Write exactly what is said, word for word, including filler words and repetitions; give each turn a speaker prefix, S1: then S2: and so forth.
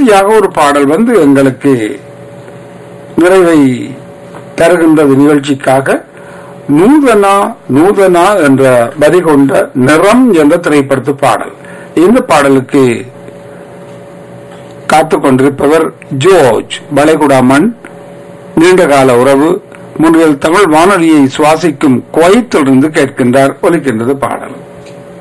S1: கடைசியாக ஒரு பாடல் வந்து எங்களுக்கு நிறைவை தருகின்றது நிகழ்ச்சிக்காக. நூதனா நூதனா என்ற வரி கொண்ட நிறம் என்ற திரைப்படத்து பாடல். இந்த பாடலுக்கு காத்துக் கொண்டிருப்பவர் ஜோர்ஜ் வளைகுடாமன், நீண்டகால உறவு. முன்னில் தமிழ் வானொலியை சுவாசிக்கும் குவைத்திலிருந்து கேட்கின்றார். ஒலிக்கின்றது பாடல்.